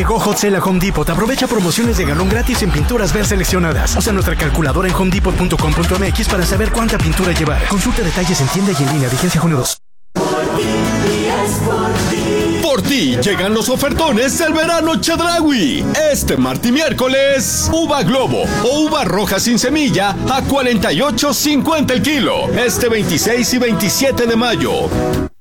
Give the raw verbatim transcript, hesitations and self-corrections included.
Llegó Hot Sale a Home Depot. Aprovecha promociones de galón gratis en pinturas ver seleccionadas. Usa nuestra calculadora en home depot punto com punto m x para saber cuánta pintura llevar. Consulta detalles en tienda y en línea. Vigencia junio dos. Por ti llegan los ofertones del verano Chedraui. Este martes y miércoles, uva globo o uva roja sin semilla a cuarenta y ocho cincuenta el kilo. Este veintiséis y veintisiete de mayo.